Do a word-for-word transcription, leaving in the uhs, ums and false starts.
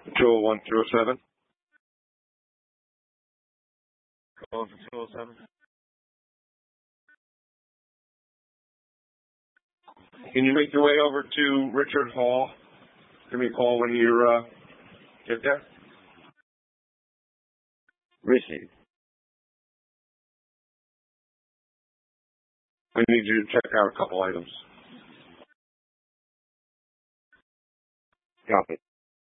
two oh one, two oh seven. Calling for two oh seven. Can you make your way over to Richard Hall? Give me a call when you uh, get there. Received. I need you to check out a couple items. Copy.